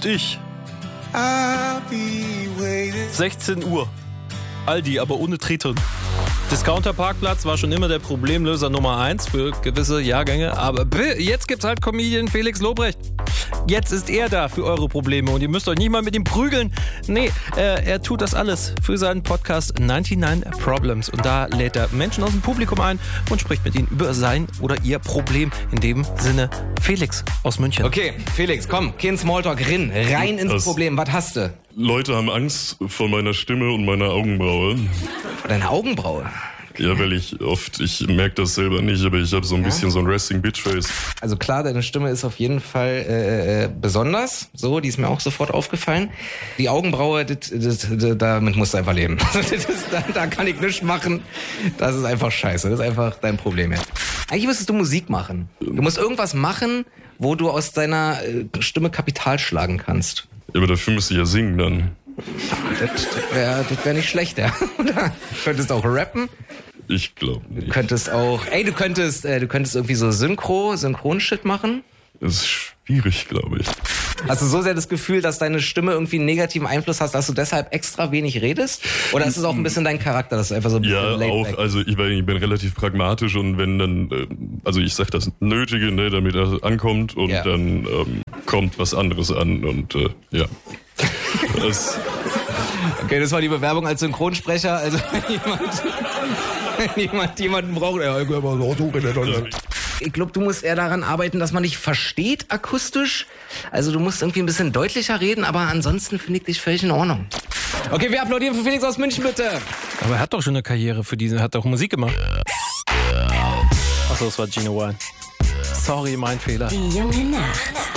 und ich. 16 Uhr. Aldi, aber ohne Triton. Discounter-Parkplatz war schon immer der Problemlöser Nummer 1 für gewisse Jahrgänge. Aber jetzt gibt's halt Comedian Felix Lobrecht. Jetzt ist er da für eure Probleme und ihr müsst euch nicht mal mit ihm prügeln. Nee, er tut das alles für seinen Podcast 99 Problems. Und da lädt er Menschen aus dem Publikum ein und spricht mit ihnen über sein oder ihr Problem. In dem Sinne, Felix aus München. Okay, Felix, komm, kein Smalltalk, rein ins Problem. Was hast du? Leute haben Angst vor meiner Stimme und meiner Augenbraue. Vor deiner Augenbraue? Ja, weil ich merke das selber nicht, aber ich habe so ein bisschen so ein Resting Bitch Face. Also klar, deine Stimme ist auf jeden Fall besonders. So, die ist mir auch sofort aufgefallen. Die Augenbraue, damit musst du einfach leben. Da kann ich nichts machen. Das ist einfach scheiße. Das ist einfach dein Problem jetzt. Eigentlich müsstest du Musik machen. Du musst irgendwas machen, wo du aus deiner Stimme Kapital schlagen kannst. Ja, aber dafür müsste ich ja singen dann. Das wär nicht schlecht, ja. Du könntest auch rappen. Ich glaube nicht. Du könntest irgendwie so Synchron-Shit machen. Das ist schwierig, glaube ich. Hast du so sehr das Gefühl, dass deine Stimme irgendwie einen negativen Einfluss hast, dass du deshalb extra wenig redest? Oder ist es auch ein bisschen dein Charakter, dass du einfach so ein bisschen ja, auch. Also ich bin relativ pragmatisch und wenn dann, also ich sag das Nötige, ne, damit er ankommt und dann kommt was anderes an und ja. Okay, das war die Bewerbung als Synchronsprecher. Also wenn jemand jemanden braucht, ich glaube, du musst eher daran arbeiten, dass man dich versteht akustisch. Also du musst irgendwie ein bisschen deutlicher reden, aber ansonsten finde ich dich völlig in Ordnung. Okay, wir applaudieren für Felix aus München, bitte. Aber er hat doch schon eine Karriere für diesen, hat doch Musik gemacht. Achso, das war Gino Wine. Sorry, mein Fehler. Die junge Nacht.